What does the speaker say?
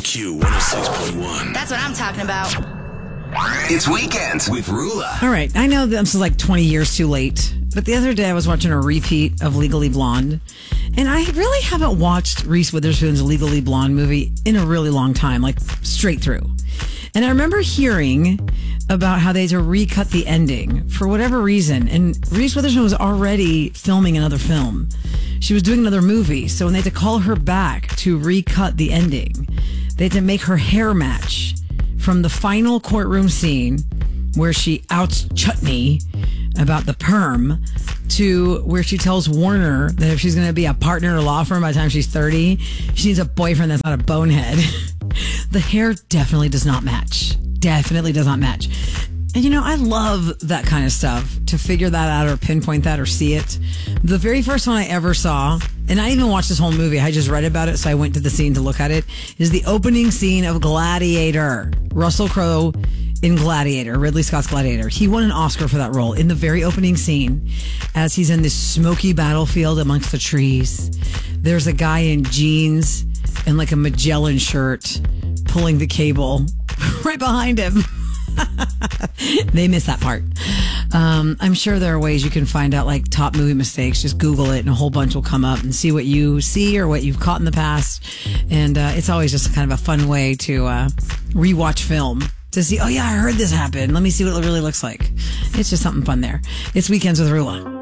Q106.1. That's what I'm talking about. It's Weekends with Rula. All right. I know this is like 20 years too late, but the other day I was watching a repeat of Legally Blonde, and I really haven't watched Reese Witherspoon's Legally Blonde movie in a really long time, like straight through. And I remember hearing about how they had to recut the ending for whatever reason. And Reese Witherspoon was already filming another film. She was doing another movie. So when they had to call her back to recut the ending, they had to make her hair match from the final courtroom scene where she outs Chutney about the perm to where she tells Warner that if she's going to be a partner in a law firm by the time she's 30, she needs a boyfriend that's not a bonehead. The hair definitely does not match. Definitely does not match. And, you know, I love that kind of stuff, to figure that out or pinpoint that or see it. The very first one I ever saw, and I didn't even watch this whole movie, I just read about it, so I went to the scene to look at it, is the opening scene of Gladiator. Russell Crowe in Gladiator, Ridley Scott's Gladiator. He won an Oscar for that role in the very opening scene as he's in this smoky battlefield amongst the trees. There's a guy in jeans and like a Magellan shirt pulling the cable right behind him. They missed that part. I'm sure there are ways you can find out like top movie mistakes. Just Google it and a whole bunch will come up and see what you see or what you've caught in the past. And it's always just kind of a fun way to rewatch film to see, oh yeah, I heard this happen. Let me see what it really looks like. It's just something fun there. It's Weekends with Rula.